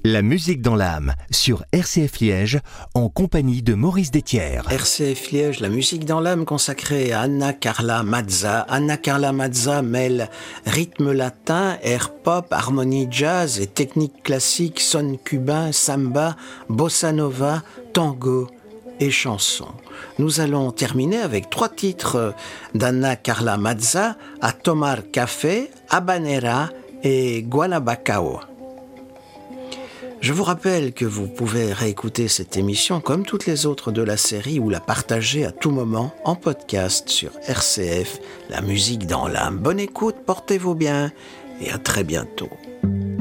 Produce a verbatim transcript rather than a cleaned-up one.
La musique dans l'âme, sur R C F Liège, en compagnie de Maurice Détière. R C F Liège, la musique dans l'âme consacrée à Anna Carla Mazza. Anna Carla Mazza mêle rythme latin, air pop, harmonie jazz et technique classique, son cubain, samba, bossa nova, tango et chanson. Nous allons terminer avec trois titres d'Anna Carla Mazza, A Tomar Café, Habanera et Guanabacao. Je vous rappelle que vous pouvez réécouter cette émission comme toutes les autres de la série ou la partager à tout moment en podcast sur R C F, la musique dans l'âme. Bonne écoute, portez-vous bien et à très bientôt.